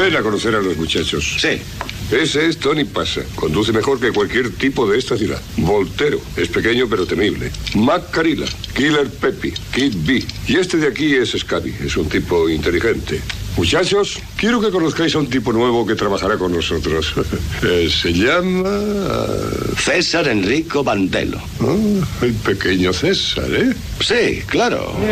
Ven a conocer a los muchachos. Sí. Ese es Tony Pasa. Conduce mejor que cualquier tipo de esta ciudad. Voltero. Es pequeño pero temible. Mac Carilla. Killer Peppy. Kid B. Y este de aquí es Scabby. Es un tipo inteligente. Muchachos, quiero que conozcáis a un tipo nuevo que trabajará con nosotros. Se llama... César Enrico Bandelo. Oh, el pequeño César, ¿eh? Sí, claro.